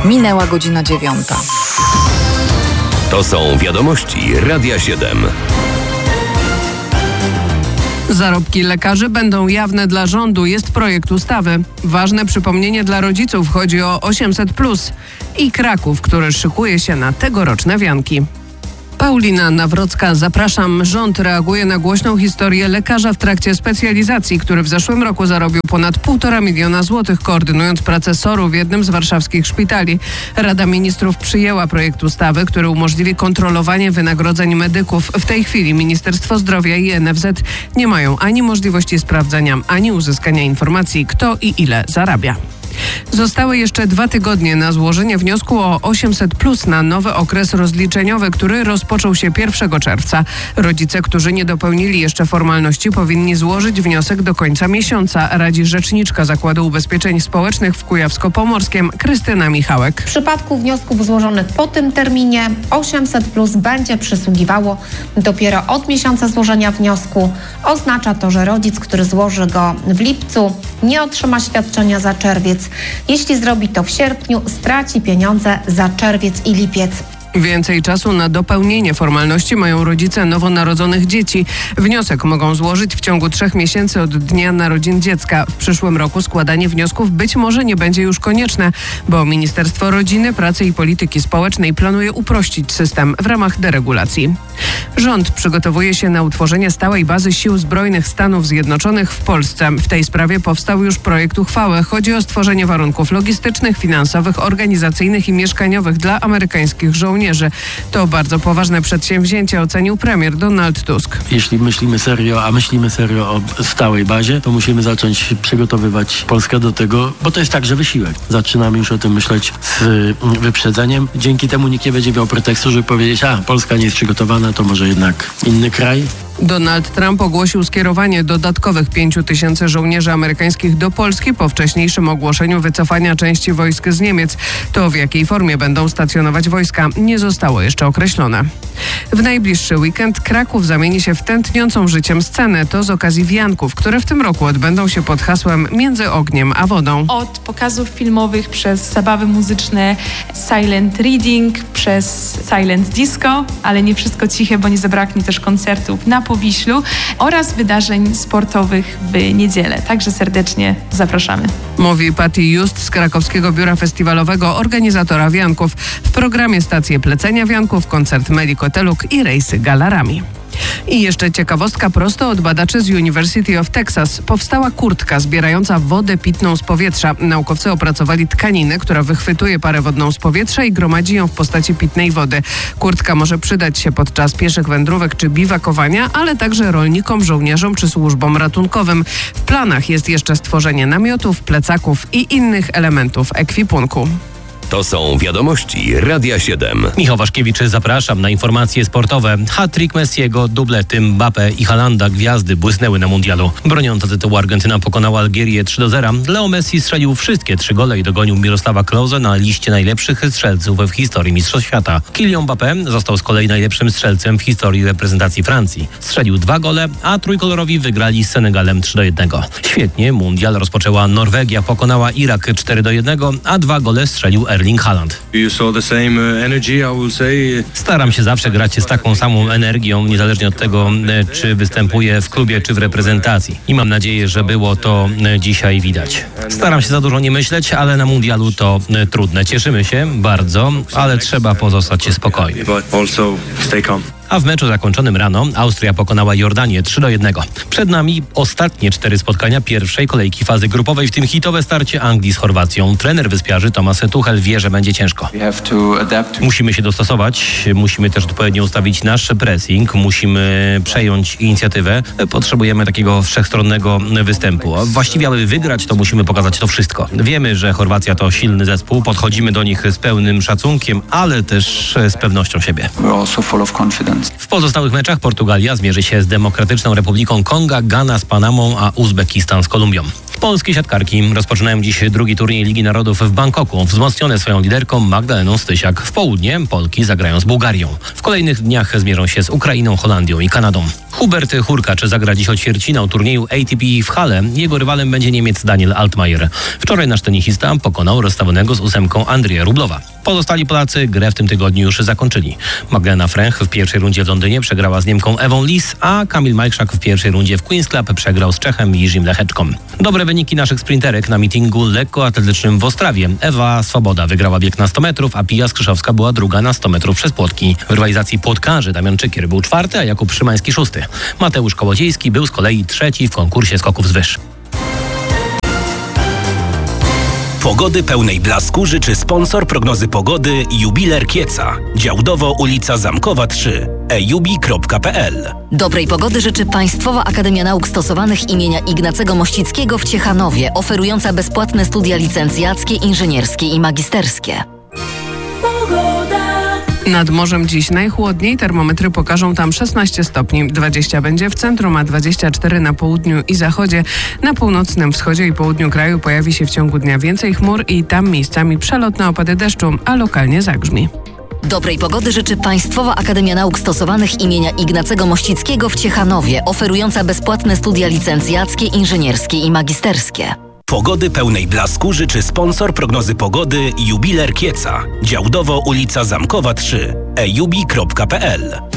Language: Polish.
Minęła godzina 9. To są wiadomości Radia 7. Zarobki lekarzy będą jawne dla rządu, jest projekt ustawy. Ważne przypomnienie dla rodziców, chodzi o 800+. I Kraków, który szykuje się na tegoroczne wianki. Paulina Nawrocka, zapraszam. Rząd reaguje na głośną historię lekarza w trakcie specjalizacji, który w zeszłym roku zarobił ponad 1,5 miliona złotych, koordynując pracę SOR-u w jednym z warszawskich szpitali. Rada Ministrów przyjęła projekt ustawy, który umożliwi kontrolowanie wynagrodzeń medyków. W tej chwili Ministerstwo Zdrowia i NFZ nie mają ani możliwości sprawdzenia, ani uzyskania informacji, kto i ile zarabia. Zostały jeszcze 2 tygodnie na złożenie wniosku o 800+ na nowy okres rozliczeniowy, który rozpoczął się 1 czerwca. Rodzice, którzy nie dopełnili jeszcze formalności, powinni złożyć wniosek do końca miesiąca, radzi rzeczniczka Zakładu Ubezpieczeń Społecznych w Kujawsko-Pomorskiem Krystyna Michałek. W przypadku wniosków złożonych po tym terminie 800+ będzie przysługiwało dopiero od miesiąca złożenia wniosku. Oznacza to, że rodzic, który złoży go w lipcu, nie otrzyma świadczenia za czerwiec. Jeśli zrobi to w sierpniu, straci pieniądze za czerwiec i lipiec. Więcej czasu na dopełnienie formalności mają rodzice nowonarodzonych dzieci. Wniosek mogą złożyć w ciągu 3 miesięcy od dnia narodzin dziecka. W przyszłym roku składanie wniosków być może nie będzie już konieczne, bo Ministerstwo Rodziny, Pracy i Polityki Społecznej planuje uprościć system w ramach deregulacji. Rząd przygotowuje się na utworzenie stałej bazy Sił Zbrojnych Stanów Zjednoczonych w Polsce. W tej sprawie powstał już projekt uchwały. Chodzi o stworzenie warunków logistycznych, finansowych, organizacyjnych i mieszkaniowych dla amerykańskich żołnierzy. To bardzo poważne przedsięwzięcie, ocenił premier Donald Tusk. Jeśli myślimy serio o stałej bazie, to musimy zacząć przygotowywać Polskę do tego, bo to jest także wysiłek. Zaczynamy już o tym myśleć z wyprzedzeniem. Dzięki temu nikt nie będzie miał pretekstu, żeby powiedzieć, Polska nie jest przygotowana, to może jednak inny kraj. Donald Trump ogłosił skierowanie dodatkowych 5,000 żołnierzy amerykańskich do Polski po wcześniejszym ogłoszeniu wycofania części wojsk z Niemiec. To, w jakiej formie będą stacjonować wojska, nie zostało jeszcze określone. W najbliższy weekend Kraków zamieni się w tętniącą życiem scenę. To z okazji wianków, które w tym roku odbędą się pod hasłem Między ogniem a wodą. Od pokazów filmowych, przez zabawy muzyczne, silent reading, przez silent disco, ale nie wszystko ciche, bo nie zabraknie też koncertów na Powiślu oraz wydarzeń sportowych w niedzielę. Także serdecznie zapraszamy. Mówi Patty Just z krakowskiego biura festiwalowego, organizatora wianków. W programie stacje plecenia wianków, koncert Meliko Teluk i rejsy galarami. I jeszcze ciekawostka prosto od badaczy z University of Texas. Powstała kurtka zbierająca wodę pitną z powietrza. Naukowcy opracowali tkaninę, która wychwytuje parę wodną z powietrza i gromadzi ją w postaci pitnej wody. Kurtka może przydać się podczas pieszych wędrówek czy biwakowania, ale także rolnikom, żołnierzom czy służbom ratunkowym. W planach jest jeszcze stworzenie namiotów, plecaków i innych elementów ekwipunku. To są wiadomości Radia 7. Michał Waszkiewicz, zapraszam na informacje sportowe. Hat-trick Messiego, dublety Mbappé i Haalanda, gwiazdy błysnęły na mundialu. Broniąca tytułu Argentyna pokonała Algierię 3-0. Leo Messi strzelił wszystkie 3 gole i dogonił Mirosława Klose na liście najlepszych strzelców w historii Mistrzostw Świata. Kylian Mbappé został z kolei najlepszym strzelcem w historii reprezentacji Francji. Strzelił 2 gole, a trójkolorowi wygrali z Senegalem 3-1. Świetnie, mundial rozpoczęła Norwegia, pokonała Irak 4-1, a 2 gole strzelił Erling Haaland. Staram się zawsze grać z taką samą energią, niezależnie od tego, czy występuję w klubie, czy w reprezentacji. I mam nadzieję, że było to dzisiaj widać. Staram się za dużo nie myśleć, ale na mundialu to trudne. Cieszymy się bardzo, ale trzeba pozostać spokojnym. A w meczu zakończonym rano Austria pokonała Jordanię 3-1. Przed nami ostatnie 4 spotkania pierwszej kolejki fazy grupowej, w tym hitowe starcie Anglii z Chorwacją. Trener wyspiarzy Thomas Tuchel wie, że będzie ciężko. Musimy się dostosować, musimy też odpowiednio ustawić nasz pressing, musimy przejąć inicjatywę. Potrzebujemy takiego wszechstronnego występu. Właściwie, aby wygrać, to musimy pokazać to wszystko. Wiemy, że Chorwacja to silny zespół, podchodzimy do nich z pełnym szacunkiem, ale też z pewnością siebie. W pozostałych meczach Portugalia zmierzy się z Demokratyczną Republiką Konga, Gana z Panamą, a Uzbekistan z Kolumbią. Polskie siatkarki rozpoczynają dziś drugi turniej Ligi Narodów w Bangkoku. Wzmocnione swoją liderką Magdaleną Stysiak. W południe Polki zagrają z Bułgarią. W kolejnych dniach zmierzą się z Ukrainą, Holandią i Kanadą. Hubert Hurkacz zagra dziś ćwierćfinał turnieju ATP w Halle. Jego rywalem będzie Niemiec Daniel Altmaier. Wczoraj nasz tenisista pokonał rozstawionego z 8 Andrzeja Rublowa. Pozostali Polacy grę w tym tygodniu już zakończyli. Magdalena Fręch w pierwszej rundzie w Londynie przegrała z Niemką Ewą Lis, a Kamil Majchrzak w pierwszej rundzie w Queen's Club przegrał z Czechem Jirzym Lecheczką. Dobre wyniki naszych sprinterek na meetingu lekkoatletycznym w Ostrawie. Ewa Swoboda wygrała bieg na 100 metrów, a Pija Skrzyszowska była druga na 100 metrów przez płotki. W rywalizacji płotkarzy Damian Czykier był 4., a Jakub Szymański 6. Mateusz Kołodziejski był z kolei 3. w konkursie skoków z wyż. Pogody pełnej blasku życzy sponsor prognozy pogody Jubiler Kieca. Działdowo ulica Zamkowa 3. ejubi.pl. Dobrej pogody życzy Państwowa Akademia Nauk Stosowanych imienia Ignacego Mościckiego w Ciechanowie, oferująca bezpłatne studia licencjackie, inżynierskie i magisterskie. Nad morzem dziś najchłodniej, termometry pokażą tam 16 stopni, 20 będzie w centrum, a 24 na południu i zachodzie. Na północnym wschodzie i południu kraju pojawi się w ciągu dnia więcej chmur i tam miejscami przelotne opady deszczu, a lokalnie zagrzmi. Dobrej pogody życzy Państwowa Akademia Nauk Stosowanych imienia Ignacego Mościckiego w Ciechanowie, oferująca bezpłatne studia licencjackie, inżynierskie i magisterskie. Pogody pełnej blasku życzy sponsor prognozy pogody Jubiler Kieca. Działdowo ulica Zamkowa 3. ejubi.pl.